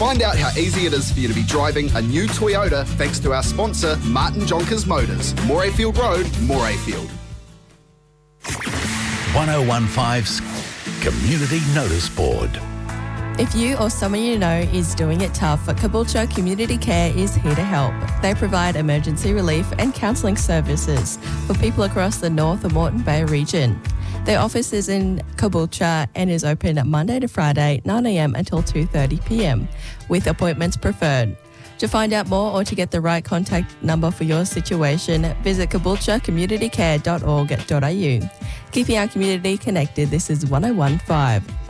Find out how easy it is for you to be driving a new Toyota thanks to our sponsor, Martin Jonkers Motors. Morayfield Road, Morayfield. 1015's Community Notice Board. If you or someone you know is doing it tough, Caboolture Community Care is here to help. They provide emergency relief and counselling services for people across the North and Moreton Bay region. Their office is in Caboolture and is open Monday to Friday, 9 a.m. until 2:30 p.m, with appointments preferred. To find out more or to get the right contact number for your situation, visit caboolturecommunitycare.org.au. Keeping our community connected, this is 1015.